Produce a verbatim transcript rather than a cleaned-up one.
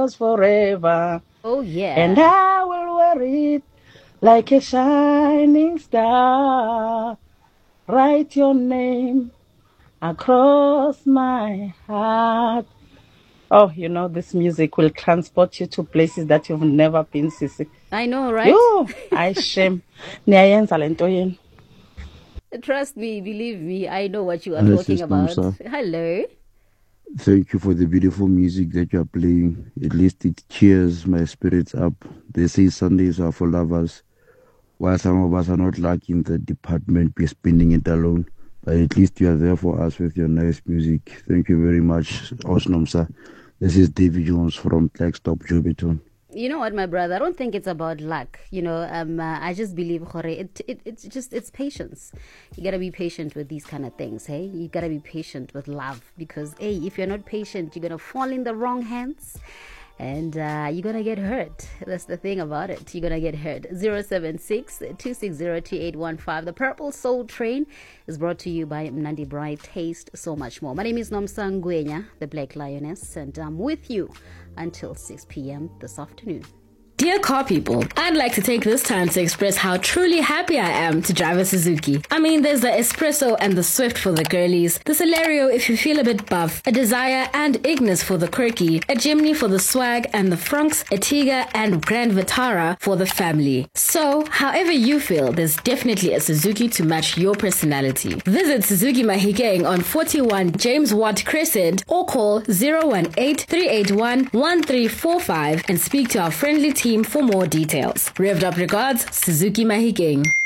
yours forever. Oh, yeah. And I will wear it like a shining star. Write your name across my heart. Oh, you know, this music will transport you to places that you've never been, Sisi. I know, right? Yo, I shame. Niyayenza le nto yenu. Trust me, believe me, I know what you are Hello, talking Sis about. Nomsa. Hello. Thank you for the beautiful music that you are playing. At least it cheers my spirits up. They say Sundays are for lovers. While some of us are not lucky in the department, we're spending it alone. But at least you are there for us with your nice music. Thank you very much, Osnomsa. This is David Jones from Blackstop, Jobiton. You know what, my brother? I don't think it's about luck. You know, um, uh, I just believe, Jorge, it, it, it's just, it's patience. You gotta be patient with these kind of things, hey? You gotta be patient with love because, hey, if you're not patient, you're gonna fall in the wrong hands and uh, you're gonna get hurt. That's the thing about it. You're gonna get hurt. zero seven six, two six zero, two eight one five. The Purple Soul Train is brought to you by Mnandi Bright. Taste so much more. My name is Nomsa Ngwenya, the Black Lioness, and I'm with you until six p.m. this afternoon. Dear car people, I'd like to take this time to express how truly happy I am to drive a Suzuki. I mean, there's the Espresso and the Swift for the girlies, the Celerio if you feel a bit buff, a Desire and Ignis for the quirky, a Jimny for the swag and the Frunks, a Tiga and Grand Vitara for the family. So, however you feel, there's definitely a Suzuki to match your personality. Visit Suzuki Mahikeng on forty-one James Watt Crescent or call zero one eight, three eight one, one three four five and speak to our friendly team for more details. Revved up regards, Suzuki Mahikeng.